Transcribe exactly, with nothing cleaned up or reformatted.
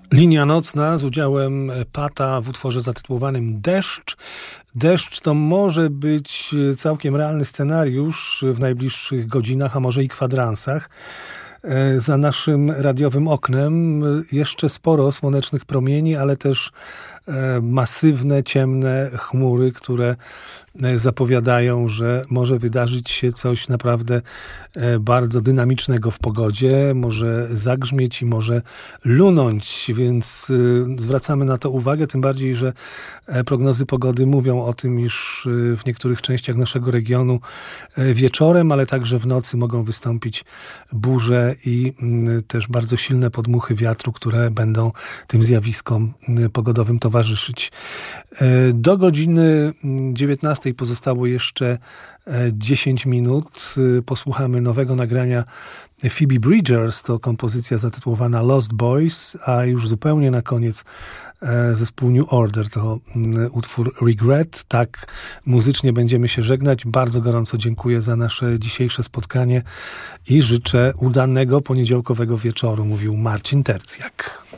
Linia nocna z udziałem Pata w utworze zatytułowanym Deszcz. Deszcz to może być całkiem realny scenariusz w najbliższych godzinach, a może i kwadransach. Za naszym radiowym oknem jeszcze sporo słonecznych promieni, ale też masywne, ciemne chmury, które zapowiadają, że może wydarzyć się coś naprawdę bardzo dynamicznego w pogodzie, może zagrzmieć i może lunąć, więc zwracamy na to uwagę, tym bardziej, że prognozy pogody mówią o tym, iż w niektórych częściach naszego regionu wieczorem, ale także w nocy mogą wystąpić burze i też bardzo silne podmuchy wiatru, które będą tym zjawiskom pogodowym towarzyszyć. Do godziny dziewiętnastej pozostało jeszcze dziesięć minut. Posłuchamy nowego nagrania Phoebe Bridgers, to kompozycja zatytułowana Lost Boys, a już zupełnie na koniec zespół New Order, to utwór Regret. Tak muzycznie będziemy się żegnać. Bardzo gorąco dziękuję za nasze dzisiejsze spotkanie i życzę udanego poniedziałkowego wieczoru, mówił Marcin Tercjak.